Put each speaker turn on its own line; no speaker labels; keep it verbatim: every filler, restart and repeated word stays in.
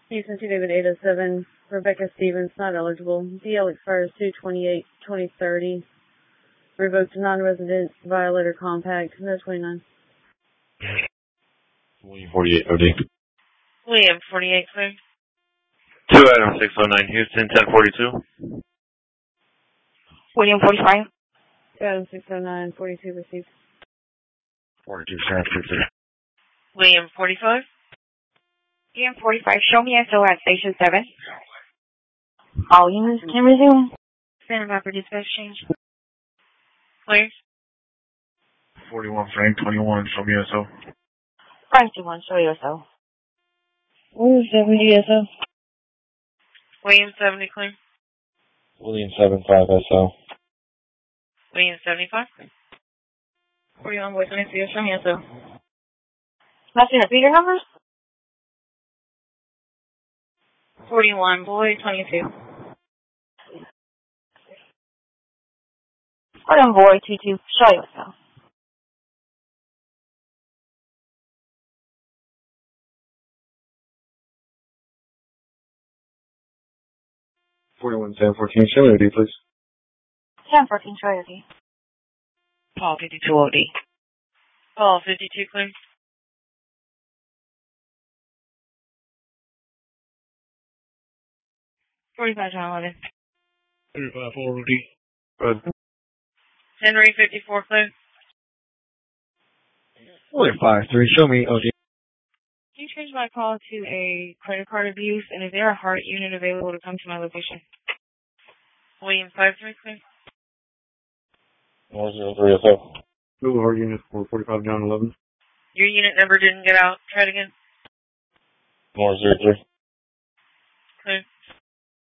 Houston two David eight oh seven, Rebecca Stevens, not eligible. D L expires two twenty-eight twenty thirty. Revoked non-resident violator compact, no twenty-nine.
William forty-eight, O D.
William forty-eight, clear.
two Adam six oh nine, Houston ten forty-two.
William forty-five.
two Adam six oh nine, forty-two received.
forty-two transfer.
William forty-five.
William forty-five, show me S O at Station seven. All units can resume.
Stand by for dispatch change. Clear.
forty-one Frank, twenty-one, show me S O.
Frank twenty-one, show you S O.
William seventy S O.
William seventy, clear.
William seventy-five S O.
William seventy-five.
forty-one Boy twenty-two, show me S O. Nothing repeat your numbers? forty-one Boy twenty-two. forty-one Boy twenty-two, show you S O.
forty-one ten fourteen, show me O D, please.
ten fourteen, show you O D.
Paul fifty-two O D. Paul fifty-two, clear. forty-five John eleven.
thirty-five four O D. Good.
Henry fifty-four, clear.
forty-five three, show me O D.
Can you change my call to a credit card abuse, and is there a heart unit available to come to my location? William five three, clear.
one zero three S O. Google heart unit for forty-five John eleven.
Your unit number didn't get out. Try it again.
one zero three.
Clear.